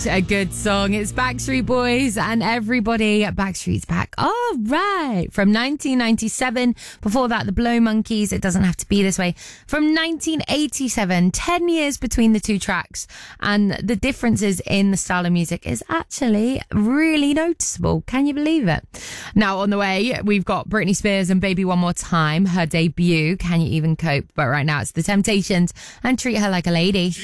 A good song. It's Backstreet Boys and Everybody. Backstreet's Back. All right. From 1997. Before that, the Blow Monkeys. It Doesn't Have to Be This Way. From 1987. 10 years between the two tracks. And the differences in the style of music is actually really noticeable. Can you believe it? Now, on the way, we've got Britney Spears and Baby One More Time. Her debut. Can You Even Cope? But right now, it's The Temptations and Treat Her Like a Lady.